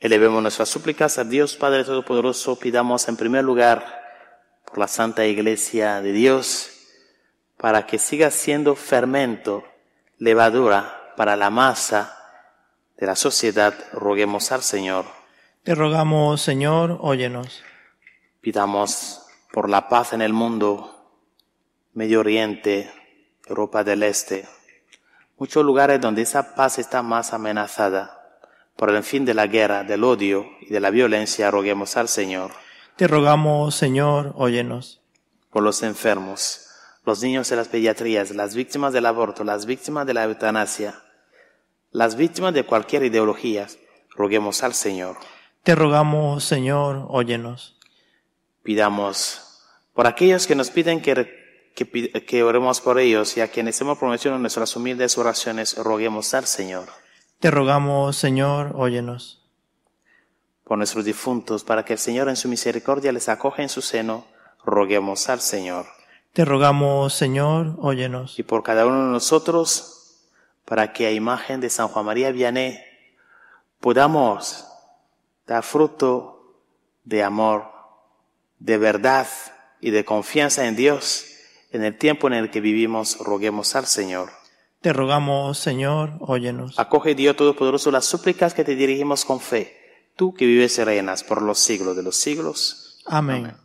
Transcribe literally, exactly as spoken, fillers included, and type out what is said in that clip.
Elevemos nuestras súplicas a Dios Padre Todopoderoso. Pidamos en primer lugar por la Santa Iglesia de Dios, para que siga siendo fermento, levadura para la masa de la sociedad. Roguemos al Señor. Te rogamos, Señor, óyenos. Pidamos por la paz en el mundo, Medio Oriente, Europa del Este, muchos lugares donde esa paz está más amenazada. Por el fin de la guerra, del odio y de la violencia, roguemos al Señor. Te rogamos, Señor, óyenos. Por los enfermos, los niños de las pediatrías, las víctimas del aborto, las víctimas de la eutanasia, las víctimas de cualquier ideología, roguemos al Señor. Te rogamos, Señor, óyenos. Pidamos por aquellos que nos piden que, que, que oremos por ellos, y a quienes hemos prometido en nuestras humildes oraciones, roguemos al Señor. Te rogamos, Señor, óyenos. Por nuestros difuntos, para que el Señor en su misericordia les acoja en su seno, roguemos al Señor. Te rogamos, Señor, óyenos. Y por cada uno de nosotros, para que a imagen de San Juan María Vianney podamos dar fruto de amor, de verdad y de confianza en Dios en el tiempo en el que vivimos, roguemos al Señor. Te rogamos, Señor, óyenos. Acoge, Dios Todopoderoso, las súplicas que te dirigimos con fe, tú que vives y reinas por los siglos de los siglos. Amén. Amén.